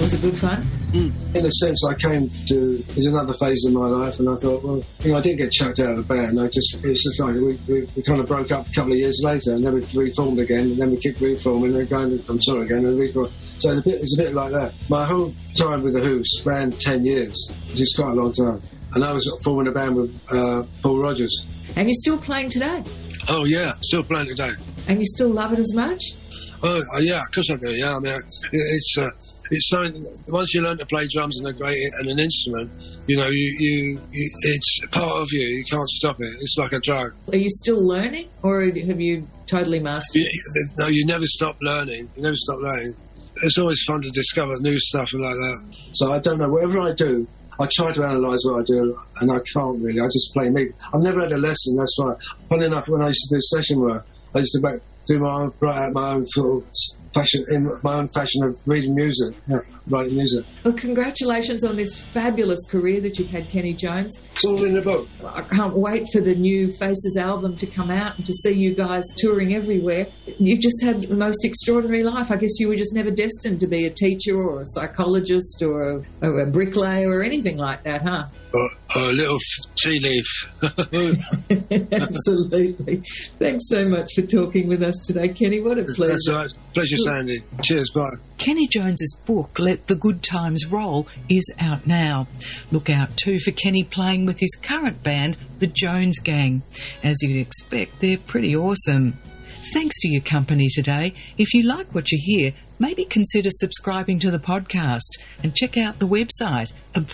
Was it good fun? In a sense, there's another phase of my life, and I thought, well, I didn't get chucked out of the band. It's just like we kind of broke up a couple of years later, and then we reformed again, and then we kicked reform, and then again, and reform. So it's a bit like that. My whole time with the Who ran 10 years, which is quite a long time. And I was forming a band with Paul Rodgers. And you're still playing today? Oh, yeah, still playing today. And you still love it as much? Oh, yeah, of course I do, yeah. I mean, it's something, once you learn to play drums and an instrument, it's part of you. You can't stop it. It's like a drug. Are you still learning, or have you totally mastered it? No, you never stop learning. It's always fun to discover new stuff and like that. So I don't know, whatever I do, I try to analyse what I do, and I can't really. I just play me. I've never had a lesson, that's why. Funny enough, when I used to do session work, I used to do write out my own sort of fashion, in my own fashion of reading music, writing music. Well, congratulations on this fabulous career that you've had, Kenny Jones. It's all in the book. I can't wait for the new Faces album to come out and to see you guys touring everywhere. You've just had the most extraordinary life. I guess you were just never destined to be a teacher or a psychologist or a bricklayer or anything like that, huh? Or a little tea leaf. Absolutely. Thanks so much for talking with us today, Kenny. What a pleasure. That's all right. Pleasure, Sandy. Cheers, bye. Kenny Jones's book, Let the Good Times Roll, is out now. Look out too for Kenny playing with his current band, the Jones Gang. As you'd expect, they're pretty awesome. Thanks for your company today. If you like what you hear, maybe consider subscribing to the podcast and check out the website,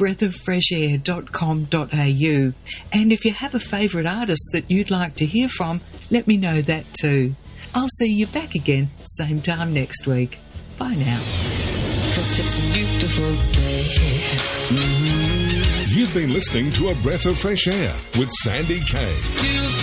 abreathofreshair.com.au. And if you have a favourite artist that you'd like to hear from, let me know that too. I'll see you back again, same time next week. Bye now. 'Cause it's a beautiful day. You've been listening to A Breath of Fresh Air with Sandy Kay.